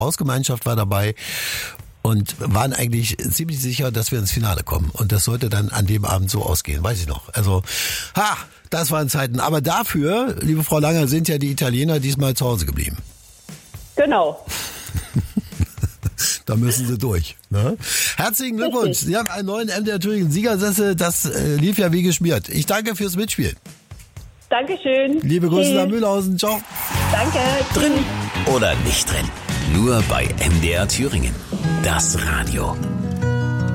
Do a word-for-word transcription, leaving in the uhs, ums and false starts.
Hausgemeinschaft war dabei und waren eigentlich ziemlich sicher, dass wir ins Finale kommen. Und das sollte dann an dem Abend so ausgehen, weiß ich noch. Also, ha, das waren Zeiten. Aber dafür, liebe Frau Langer, sind ja die Italiener diesmal zu Hause geblieben. Genau. Da müssen sie durch. Ne? Herzlichen Glückwunsch. Richtig. Sie haben einen neuen M D R Thüringen Siegersessel. Das äh, lief ja wie geschmiert. Ich danke fürs Mitspielen. Dankeschön. Liebe Grüße Tschüss. nach Mühlhausen. Ciao. Danke. Drin oder nicht drin? Nur bei M D R Thüringen. Das Radio.